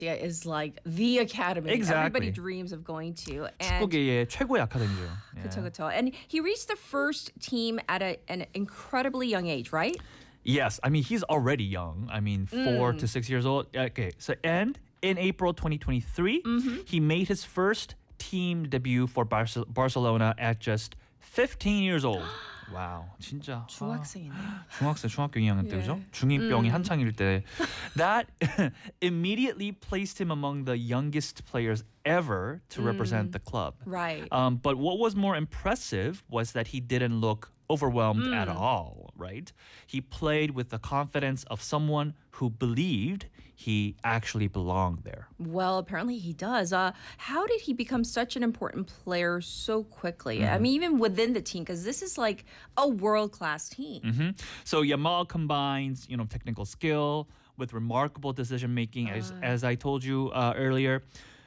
Yeah, is like the academy Exactly. everybody dreams of going to. And 축구계의 최고의 아카데미죠. 그쵸, Yeah. 그쵸. And he reached the first team at an incredibly young age, right? Yes, I mean he's already young. I mean 4 to 6 years old. Okay, so and in April 2023, he made his first team debut for Barcelona at just 15 years old. Wow, 진짜 중학생이네요. 중학생 중학교 2학년 때 예. 그죠? 중2병이 한창일 때. That immediately placed him among the youngest players ever to represent the club. Right. But what was more impressive was that he didn't look overwhelmed at all, right? He played with the confidence of someone who believed he actually belonged there. Well, apparently he does. How did he become such an important player so quickly? I mean, even within the team, because this is like a world-class team. So Yamal combines, technical skill with remarkable decision making, as I told you earlier.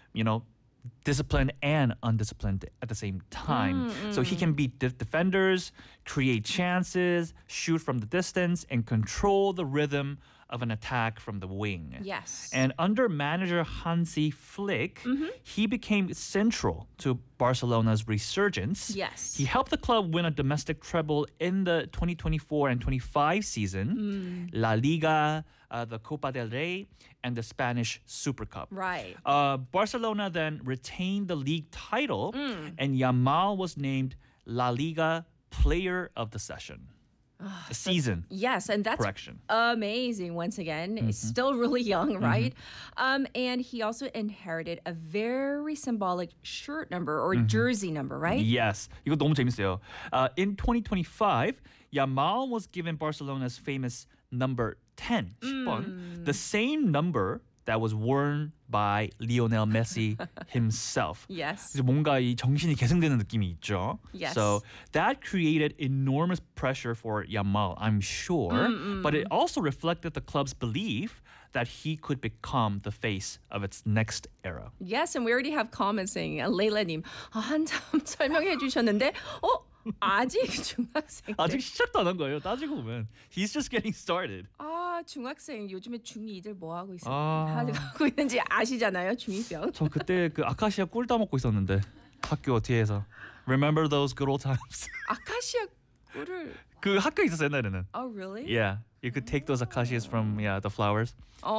Disciplined and undisciplined at the same time. So he can beat defenders, create chances, shoot from the distance, and control the rhythm of an attack from the wing. Yes. And under manager Hansi Flick, he became central to Barcelona's resurgence. Yes. He helped the club win a domestic treble in the 2024 and 25 season, La Liga, the Copa del Rey, and the Spanish Super Cup. Right. Barcelona then retained the league title, and Yamal was named La Liga Player of the Season. Yes, and that's Correction. amazing once again. He's still really young, right? And he also inherited a very symbolic shirt number or jersey number, right? Yes, 이거 너무 재밌어요. In 2025, Yamal was given Barcelona's famous number 10, 10번, the same number that was worn by Lionel Messi himself. Yes. 그래서 뭔가 이 정신이 계승되는 느낌이 있죠. Yes. So that created enormous pressure for Yamal, I'm sure, but it also reflected the club's belief that he could become the face of its next era. Yes, and we already have comments saying, 레일라님, 한참 설명해 주셨는데, 아직 중학생. 아직 시작도 안 한 거예요. 따지고 보면 he's just getting started. 중학생 요즘에 중2들 뭐 하고 있어? 아. 하고 있는지 아시잖아요, 중2병. 저 그때 그 아카시아 꿀 따먹고 있었는데 학교 뒤에서. Remember those good old times? 아카시아 꿀을. 그 학교 있었어 옛날에는. Oh, really? Yeah, you could take those acacias from the flowers.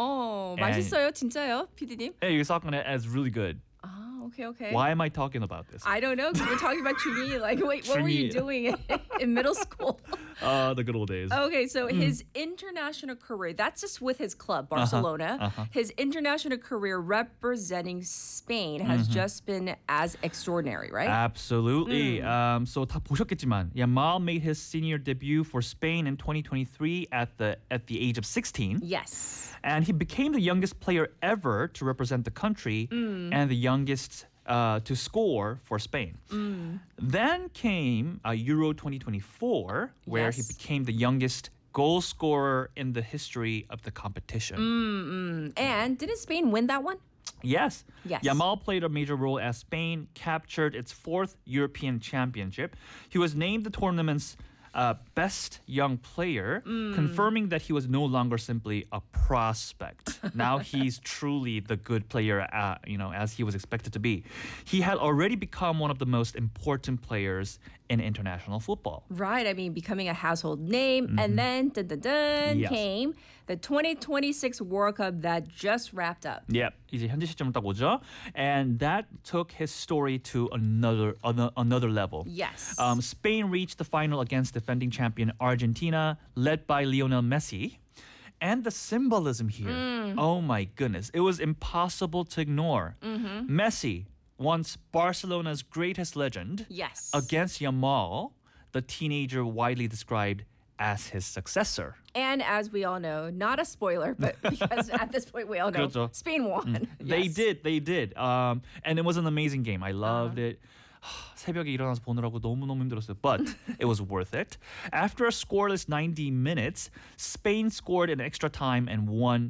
맛있어요, 진짜요, PD님? Hey, you're talking it as really good. Okay. Why am I talking about this? I don't know, because we're talking about 중2. Like, wait, what were you 중2. doing in middle school? The good old days. Okay, so his international career, that's just with his club, Barcelona. His international career representing Spain has just been as extraordinary, right? Absolutely. So 다 보셨겠지만 Yamal made his senior debut for Spain in 2023 at the age of 16. Yes. And he became the youngest player ever to represent the country and the youngest to score for Spain. Then came Euro 2024, where he Yes. became the youngest goal scorer in the history of the competition. And didn't Spain win that one? Yes. Yes. Yamal played a major role as Spain captured its fourth European championship. He was named the tournament's best young player, confirming that he was no longer simply a prospect. Now he's truly the good player, as he was expected to be. He had already become one of the most important players in international football. Right, I mean, becoming a household name. And then, Yes. came the 2026 World Cup that just wrapped up. Yep, 이제 현재 시점을 딱 오죠. And that took his story to another level. Yes. Spain reached the final against defending champion Argentina, led by Lionel Messi. And the symbolism here, oh my goodness, it was impossible to ignore. Messi, once Barcelona's greatest legend, Yes. against Yamal, the teenager widely described as his successor. And as we all know, not a spoiler, but because at this point we all know 그렇죠. Spain won. They Yes. did. And it was an amazing game. I loved it. 새벽에 일어나서 보느라고 너무너무 힘들었어요. But it was worth it. After a scoreless 90 minutes, Spain scored in extra time and won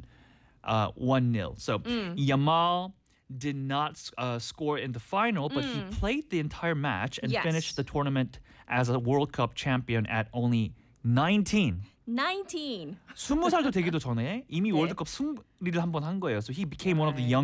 1-0. So Yamal did not score in the final, but he played the entire match and Yes. finished the tournament as a World Cup champion at only 19. 19. 20살도 되기도 전에 이미 네. 월드컵 승리를 한 번 한 거예요. So he became one of the Right. young